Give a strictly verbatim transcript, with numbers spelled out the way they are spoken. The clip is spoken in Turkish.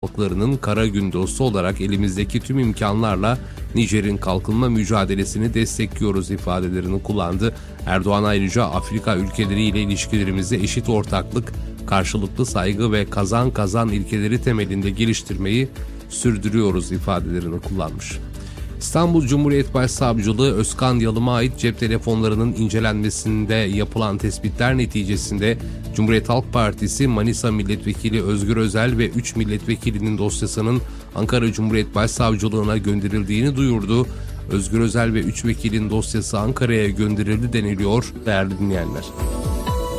halklarının kara gün dostu olarak elimizdeki tüm imkanlarla Nijer'in kalkınma mücadelesini destekliyoruz ifadelerini kullandı. Erdoğan ayrıca Afrika ülkeleriyle ilişkilerimizde eşit ortaklık, karşılıklı saygı ve kazan kazan ilkeleri temelinde geliştirmeyi sürdürüyoruz ifadelerini kullanmış. İstanbul Cumhuriyet Başsavcılığı Özkan Yalım'a ait cep telefonlarının incelenmesinde yapılan tespitler neticesinde Cumhuriyet Halk Partisi Manisa Milletvekili Özgür Özel ve üç milletvekilinin dosyasının Ankara Cumhuriyet Başsavcılığına gönderildiğini duyurdu. Özgür Özel ve üç vekilin dosyası Ankara'ya gönderildi deniliyor değerli dinleyenler.